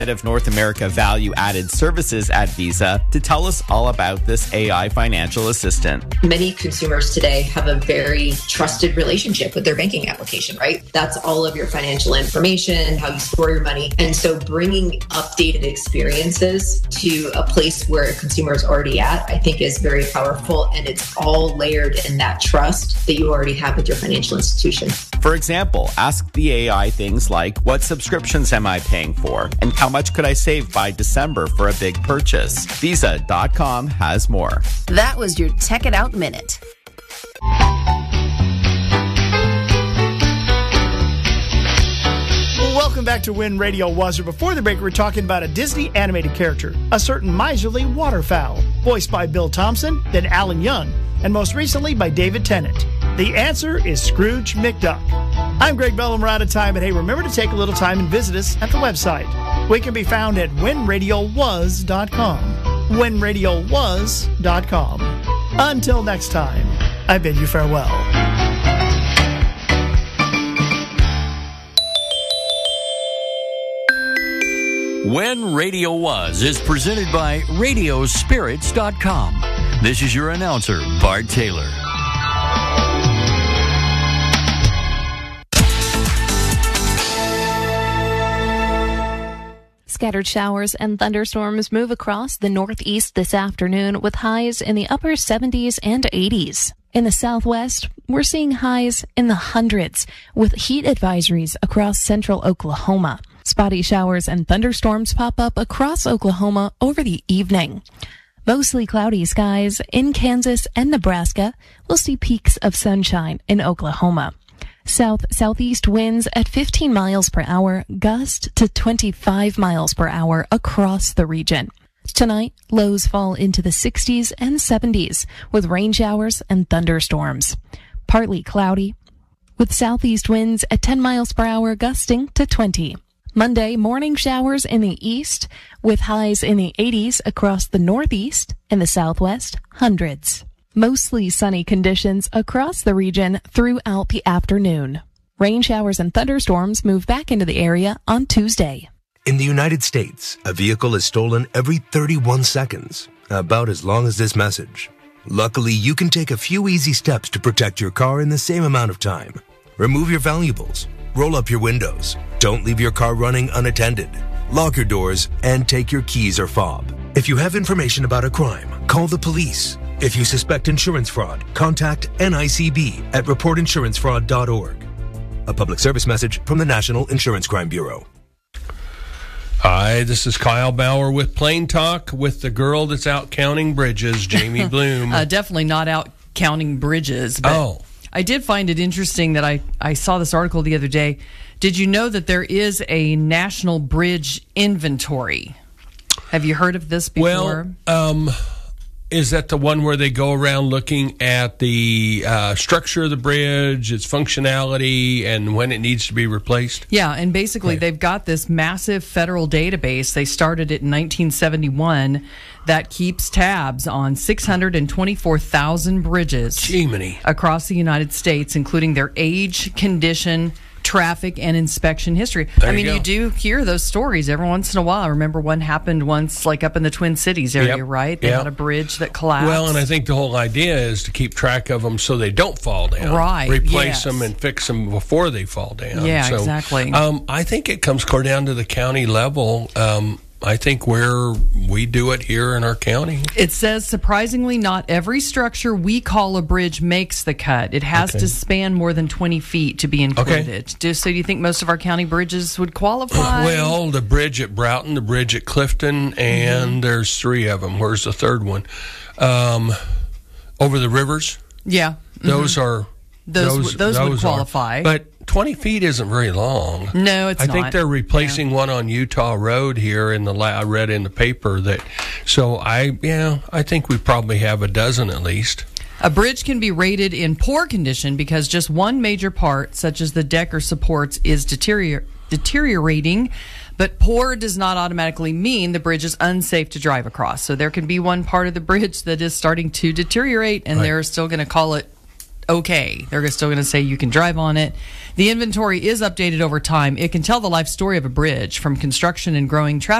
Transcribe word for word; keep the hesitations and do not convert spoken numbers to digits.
Head of North America Value Added Services at Visa to tell us all about this A I financial assistant. Many consumers today have a very trusted relationship with their banking application, right? That's all of your financial information, how you store your money. And so bringing updated experiences to a place where a consumer is already at, I think is very powerful. And it's all layered in that trust that you already have with your financial institution. For example, ask the A I things like, what subscriptions am I paying for? And how much could I save by December for a big purchase? Visa dot com has more. That was your Tech It Out Minute. Welcome back to When Radio Was. Before the break, we were talking about a Disney animated character, a certain miserly waterfowl, voiced by Bill Thompson, then Alan Young, and most recently by David Tennant. The answer is Scrooge McDuck. I'm Greg Bellum. We're out of time, but hey, remember to take a little time and visit us at the website. We can be found at when radio was dot com. when radio was dot com. Until next time, I bid you farewell. When Radio Was is presented by radio spirits dot com. This is your announcer, Bart Taylor. Scattered showers and thunderstorms move across the northeast this afternoon with highs in the upper seventies and eighties. In the southwest, we're seeing highs in the hundreds with heat advisories across central Oklahoma. Spotty showers and thunderstorms pop up across Oklahoma over the evening. Mostly cloudy skies in Kansas and Nebraska. We'll see peaks of sunshine in Oklahoma. South-southeast winds at fifteen miles per hour, gust to twenty-five miles per hour across the region. Tonight, lows fall into the sixties and seventies with rain showers and thunderstorms. Partly cloudy with southeast winds at ten miles per hour, gusting to twenty. Monday, morning showers in the east with highs in the eighties across the northeast and the southwest, hundreds. Mostly sunny conditions across the region throughout the afternoon. Rain showers and thunderstorms move back into the area on Tuesday. In the United States, a vehicle is stolen every thirty-one seconds, about as long as this message. Luckily, you can take a few easy steps to protect your car in the same amount of time. Remove your valuables, roll up your windows, don't leave your car running unattended, lock your doors, and take your keys or fob. If you have information about a crime, call the police. If you suspect insurance fraud, contact N I C B at report insurance fraud dot org. A public service message from the National Insurance Crime Bureau. Hi, this is Kyle Bauer with Plain Talk with the girl that's out counting bridges, Jamie Bloom. uh, definitely not out counting bridges. But oh. I did find it interesting that I, I saw this article the other day. Did you know that there is a national bridge inventory? Have you heard of this before? Well, um... is that the one where they go around looking at the uh, structure of the bridge, its functionality, and when it needs to be replaced? Yeah, and basically okay. They've got this massive federal database. They started it in nineteen seventy-one that keeps tabs on six hundred twenty-four thousand bridges Jiminy. across the United States, including their age, condition, traffic, and inspection history. There I mean, you, you do hear those stories every once in a while. I remember one happened once, like up in the Twin Cities area, yep. right? They yep. had a bridge that collapsed. Well, and I think the whole idea is to keep track of them so they don't fall down. Right. Replace yes. them and fix them before they fall down. Yeah, so, exactly. Um, I think it comes clear down to the county level. Um, I think where we do it here in our county. It says, surprisingly, not every structure we call a bridge makes the cut. It has okay. to span more than twenty feet to be included. Okay. Do, so do you think most of our county bridges would qualify? Well, the bridge at Broughton, the bridge at Clifton, and mm-hmm. there's three of them. Where's the third one? Um, over the rivers. Yeah. Mm-hmm. Those are... Those, those, those, those would qualify. Are, but twenty feet isn't very long. No, it's I not. I think they're replacing yeah. one on Utah Road here in the la- I read in the paper that so I yeah, I think we probably have a dozen at least. A bridge can be rated in poor condition because just one major part, such as the deck or supports, is deterior- deteriorating. But poor does not automatically mean the bridge is unsafe to drive across. So there can be one part of the bridge that is starting to deteriorate, and right. they're still going to call it okay. They're still going to say you can drive on it. The inventory is updated over time. It can tell the life story of a bridge, from construction and growing traffic